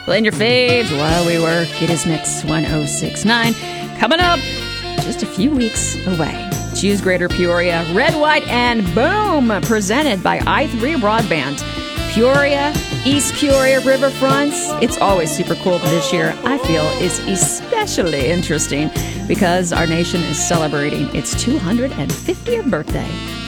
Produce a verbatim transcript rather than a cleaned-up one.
Playing your faves while we work. It is Mix one oh six point nine. Coming up just a few weeks away. Choose Greater Peoria, Red, White, and Boom, presented by i three Broadband. Peoria, East Peoria Riverfronts. It's always super cool, but this year I feel is especially interesting because our nation is celebrating its two hundred fiftieth birthday.